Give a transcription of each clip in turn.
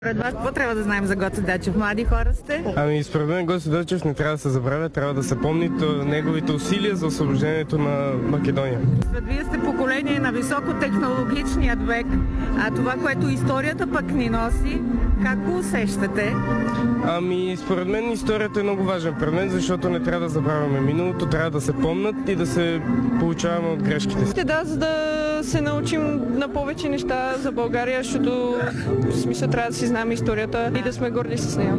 Пред вас, какво трябва да знаем за Гоце Делчев? Млади хора сте? Според мен Гоце Делчев не трябва да се забравя, трябва да се помни неговите усилия за освобождението на Македония. Вие сте поколение на високотехнологичният век, а това, което историята пък ни носи, как го усещате? Според мен историята е много важен пред мен, защото не трябва да забравяме миналото, трябва да се помнят и да се получаваме от грешките си. Да, за да се научим на повече неща за България, защото в смисъл трябва да си знаем историята и да сме горди с нея.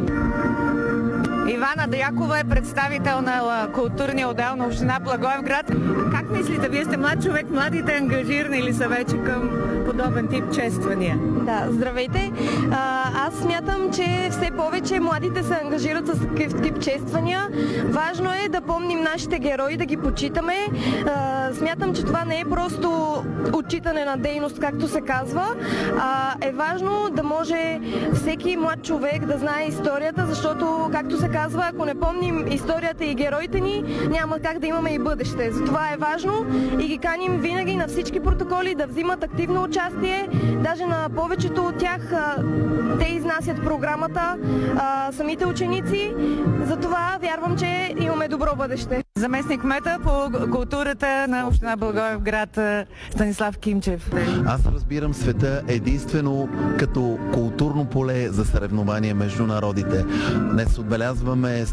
Ивана Дякова е представител на културния отдел на община Благоевград. Как мислите, вие сте млад човек, младите ангажирани ли са вече към подобен тип чествания? Да, здравейте. Аз смятам, че все повече младите се ангажират с такъв тип чествания. Важно е да помним нашите герои, да ги почитаме. Смятам, че това не е просто отчитане на дейност, както се казва, е важно да може всеки млад човек да знае историята, защото, както се казва, ако не помним историята и героите ни, няма как да имаме и бъдеще. Затова е важно и ги каним винаги на всички протоколи да взимат активно участие. Даже на повечето от тях те изнасят програмата, самите ученици. Затова вярвам, че имаме добро бъдеще. Заместник кмета по културата на община Благоевград Станислав Кимчев. Аз разбирам света единствено като културно поле за съревнование между народите. Днес отбелязваме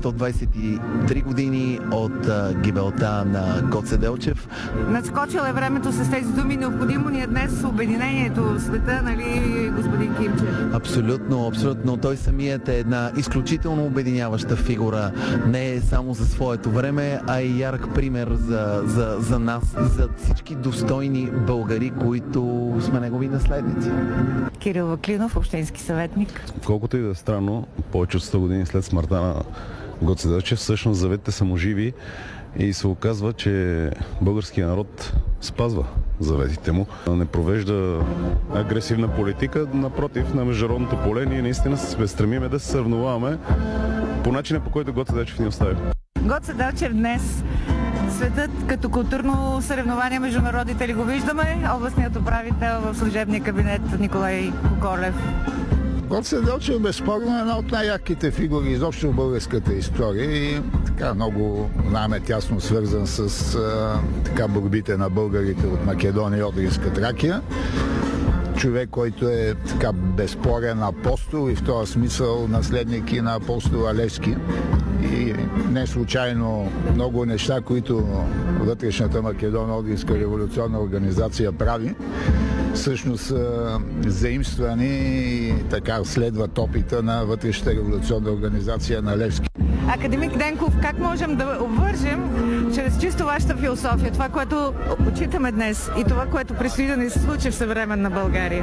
123 години от гибелта на Гоце Делчев. Надскочил е времето с тези думи. Необходимо ни е днес обединението в света, нали, господин Кимчев? Абсолютно, абсолютно. Той самият е една изключително обединяваща фигура. Не е само за своето време, а и ярък пример за нас, за всички достойни българи, които сме негови наследници. Кирил Ваклинов, общински съветник. Колкото и да е странно, повече от 100 години след смъртта на Гоце Делчев, всъщност заветите са му живи и се оказва, че българският народ спазва заветите му. Не провежда агресивна политика, напротив, на международното поле ние наистина се стремиме да се съревноваваме по начина, по който Гоце Делчев ни остави. Гоце Делчев днес светът като културно съревнование между народите ли го виждаме? Областният управител в служебния кабинет Николай Коколев. Гоце Делчев безспорно е една от най-ярките фигури изобщо в българската история и така много знаем тясно свързан с борбите на българите от Македония и Одринска Тракия. Човек, който е така безспорен апостол и в този смисъл наследник и на апостола Левски. И не случайно много неща, които вътрешната Македоно-Одринска революционна организация прави, всъщност са заимствани и така следват опита на вътрешната революционна организация на Левски. Академик Денков, как можем да обвържем чрез чисто вашата философия, това, което почитаме днес и това, което предстои да ни се случи в съвременна България?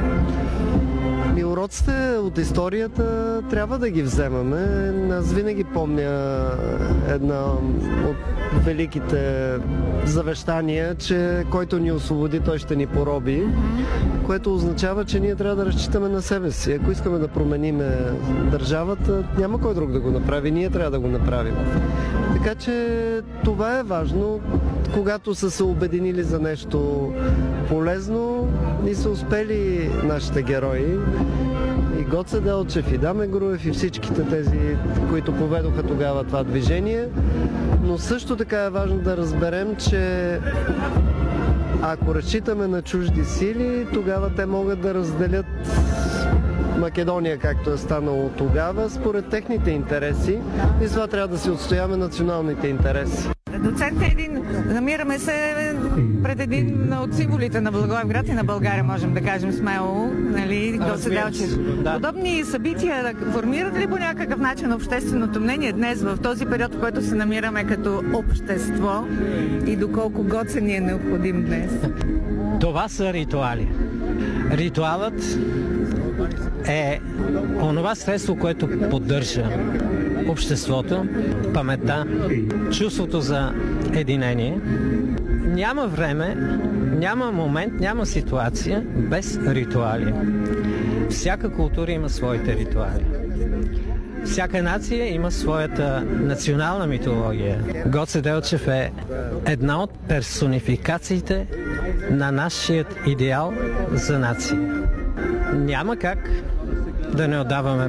Уроците от историята трябва да ги вземаме. Аз винаги помня една от великите завещания, че който ни освободи, той ще ни пороби, което означава, че ние трябва да разчитаме на себе си. Ако искаме да променим държавата, няма кой друг да го направи, ние трябва да го направим. Така че това е важно. Когато са се обединили за нещо полезно и са успели нашите герои, и Гоце Делчев, и Даме Груев, и всичките тези, които поведоха тогава това движение. Но също така е важно да разберем, че ако разчитаме на чужди сили, тогава те могат да разделят Македония, както е станало тогава, според техните интереси, и това трябва да си отстояваме националните интереси. Доцент Един, намираме се пред един от символите на Благоевград и на България, можем да кажем смело, нали, Гоце Делчев. Да. Подобни събития формират ли по някакъв начин общественото мнение днес, в този период, в който се намираме като общество, и доколко Гоце ни е необходим днес? Това са ритуали. Ритуалът е онова средство, което поддържа обществото, паметта, чувството за единение. Няма време, няма момент, няма ситуация без ритуали. Всяка култура има своите ритуали. Всяка нация има своята национална митология. Гоце Делчев е една от персонификациите на нашия идеал за нация. Няма как да не отдаваме